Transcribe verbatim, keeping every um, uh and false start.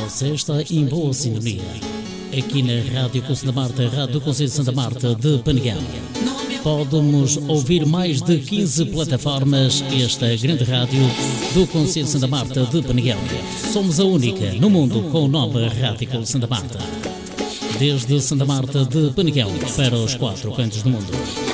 Você está em boa sintonia. Aqui na Rádio Conselho da Marta, Rádio do Conselho de Santa Marta de Peneguão. Pode-nos ouvir mais de quinze plataformas. Esta grande rádio do Conselho de Santa Marta de Peneguão. Somos a única no mundo com o nome Rádio Conselho de Santa Marta. Desde Santa Marta de Peneguão para os quatro cantos do mundo.